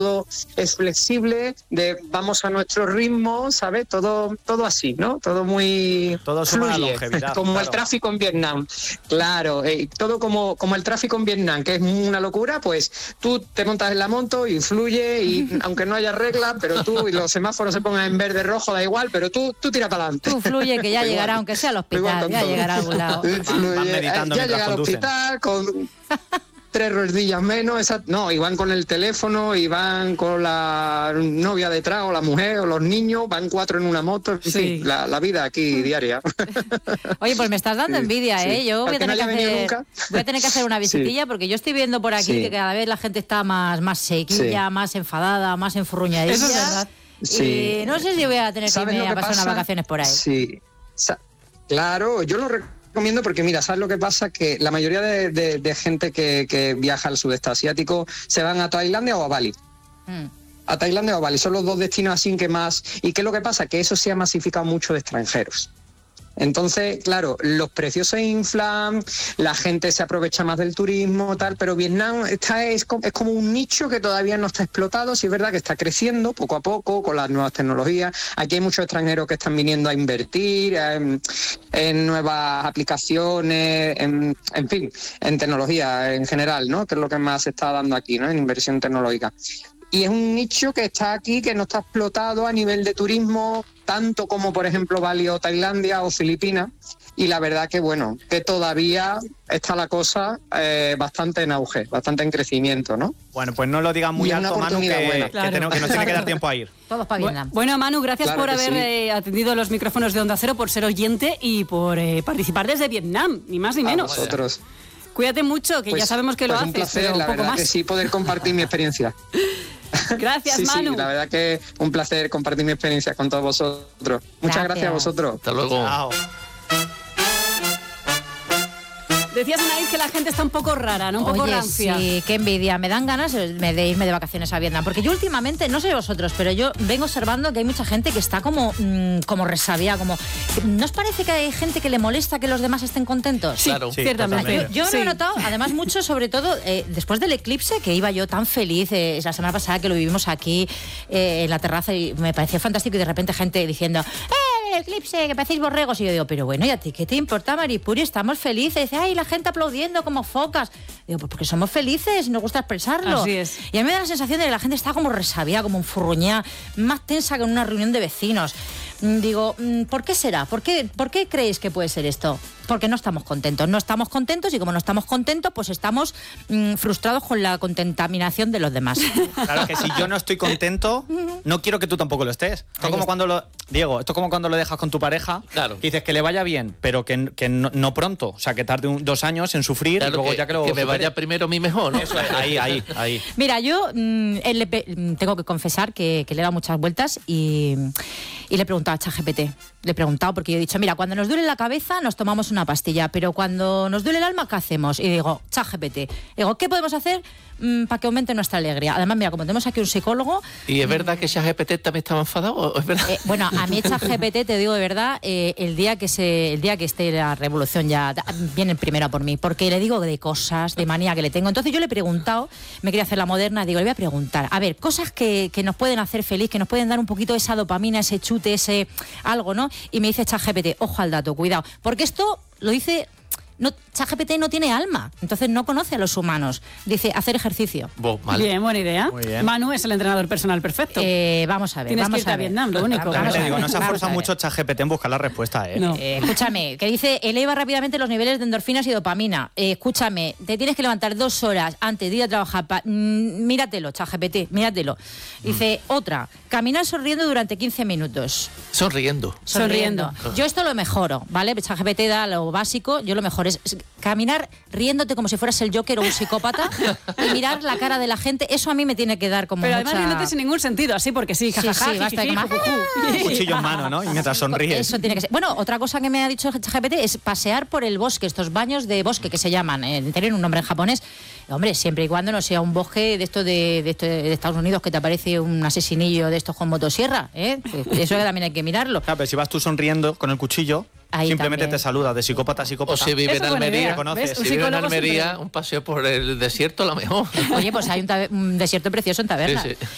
es flexible, vamos a nuestro ritmo, ¿sabes? Todo así, ¿no? Todo muy todo suma fluye, longevidad, como claro. el tráfico en Vietnam. Claro, todo como el tráfico en Vietnam, que es una locura, pues tú te montas en la moto y fluye, y aunque no haya reglas, pero tú, y los semáforos se pongan en verde, rojo, da igual, pero tú tira para adelante. Tú fluye, que ya llegará, aunque sea al hospital, ya llegará a algún lado. Van meditando ya mientras llega al conducen. hospital con 3 rodillas menos, no, y van con el teléfono, y van con la novia detrás, o la mujer, o los niños, van 4 en una moto, en fin, la vida aquí diaria. Oye, pues me estás dando envidia, sí. ¿eh? Yo voy a tener que hacer una visitilla, porque yo estoy viendo por aquí que cada vez la gente está más sequilla, más enfadada, más enfurruñadilla. Eso es verdad. Y no sé si voy a tener que irme a pasar unas vacaciones por ahí. Sí, claro, yo lo recomiendo porque, mira, ¿sabes lo que pasa? Que la mayoría de gente que viaja al sudeste asiático se van a Tailandia o a Bali. A Tailandia o a Bali, son los dos destinos así que más... ¿Y qué es lo que pasa? Que eso se ha masificado mucho de extranjeros. Entonces, claro, los precios se inflan, la gente se aprovecha más del turismo, tal, pero Vietnam es como un nicho que todavía no está explotado. Sí es verdad que está creciendo poco a poco con las nuevas tecnologías. Aquí hay muchos extranjeros que están viniendo a invertir en nuevas aplicaciones, en fin, en tecnología en general, ¿no? Que es lo que más se está dando aquí, ¿no? En inversión tecnológica. Y es un nicho que está aquí, que no está explotado a nivel de turismo, tanto como, por ejemplo, Bali o Tailandia o Filipinas. Y la verdad que, bueno, que todavía está la cosa bastante en auge, bastante en crecimiento, ¿no? Bueno, pues no lo digas muy alto, Manu, que nos tiene que dar tiempo a ir. Todos para Vietnam. Bueno, Manu, gracias Claro por haber atendido los micrófonos de Onda Cero, por ser oyente y por participar desde Vietnam, ni más ni menos. A vosotros. Cuídate mucho, que ya sabemos que lo haces, un placer, pero un la poco verdad más. que sí, poder compartir mi experiencia. Gracias, sí, Manu. Sí, la verdad que un placer compartir mi experiencia con todos vosotros. Muchas gracias a vosotros. Hasta luego. Chao. Decías, Anaís, que la gente está un poco rara, ¿no? Un poco Oye, rancia. sí, qué envidia. Me dan ganas de irme de vacaciones a Vietnam. Porque yo últimamente, no sé vosotros, pero yo vengo observando que hay mucha gente que está como resabia, como... ¿No os parece que hay gente que le molesta que los demás estén contentos? Sí, Claro. ciertamente. Yo lo he notado, además, mucho, sobre todo, después del eclipse, que iba yo tan feliz la semana pasada, que lo vivimos aquí en la terraza, y me pareció fantástico, y de repente gente diciendo... el eclipse, que parecéis borregos. Y yo digo, pero bueno, ¿y a ti qué te importa, Maripuri? Estamos felices. Dice, ay, la gente aplaudiendo como focas. Digo, pues porque somos felices y nos gusta expresarlo. Así es. Y a mí me da la sensación de que la gente está como resabiada, como enfurruñada, más tensa que en una reunión de vecinos. Digo, ¿por qué será? ¿Por qué creéis que puede ser esto? Porque no estamos contentos. No estamos contentos, y como no estamos contentos, pues estamos frustrados con la contaminación de los demás. Claro que si yo no estoy contento, no quiero que tú tampoco lo estés. Esto es como cuando Diego, esto es como cuando lo dejas con tu pareja, Claro. y dices que le vaya bien, pero que no pronto. O sea, que tarde 2 años en sufrir, Claro, y luego ya que lo me supere. vaya primero mi mejor, ¿no? Eso es, ahí. Mira, yo tengo que confesar que le he dado muchas vueltas y le he preguntado a ChatGPT. Le he preguntado porque yo he dicho, mira, cuando nos duele la cabeza nos tomamos una pastilla, pero cuando nos duele el alma, ¿qué hacemos? Y digo, ChatGPT. Digo, ¿qué podemos hacer para que aumente nuestra alegría? Además, mira, como tenemos aquí un psicólogo... ¿Y es verdad que ChatGPT también estaba enfadado? ¿O es verdad? Bueno, a mí ChatGPT, te digo de verdad, el día que esté la revolución ya viene primero por mí, porque le digo de cosas, de manía que le tengo. Entonces yo le he preguntado, me quería hacer la moderna, digo, le voy a preguntar, a ver, cosas que nos pueden hacer feliz, que nos pueden dar un poquito esa dopamina, ese chute, ese algo, ¿no? Y me dice ChatGPT, ojo al dato, cuidado, porque esto lo dice... No, ChatGPT no tiene alma, entonces no conoce a los humanos. Dice, hacer ejercicio. Vale. Bien, buena idea. Muy bien. Manu es el entrenador personal perfecto. Vamos a ver. Tienes vamos que irte a ver. Vietnam, lo único. También Vamos te a digo, ver, no se vamos esfuerza a ver. mucho ChatGPT en buscar la respuesta, ¿eh? No. Escúchame, que dice, eleva rápidamente los niveles de endorfinas y dopamina. Escúchame, te tienes que levantar 2 horas antes de ir a trabajar. Míratelo, ChatGPT, míratelo. Dice, otra, caminar sonriendo durante 15 minutos. Sonriendo. Sonriendo. Yo esto lo mejoro, ¿vale? ChatGPT da lo básico, yo lo mejor es caminar riéndote como si fueras el Joker o un psicópata y mirar la cara de la gente. Eso a mí me tiene que dar como Pero además mucha... riéndote sin ningún sentido, así porque sí, jajaja, sí, basta de jiji, que más- jujujú. Un cuchillo en mano, ¿no? Y mientras sonríes. Eso tiene que ser. Bueno, otra cosa que me ha dicho ChatGPT es pasear por el bosque, estos baños de bosque que se llaman, tienen un nombre en japonés. Hombre, siempre y cuando no sea un bosque de estos de Estados Unidos que te aparece un asesinillo de estos con motosierra, ¿eh? Eso también hay que mirarlo. Claro, pero si vas tú sonriendo con el cuchillo, Ahí simplemente también. te saluda de psicópata a O psicópata. si vive Esa en es buena Almería, idea. conoces. ¿Ves? Un si vive en psicólogo Almería, siempre- un paseo por el desierto, a lo mejor. Oye, pues hay un desierto precioso en Taberna. Sí, sí.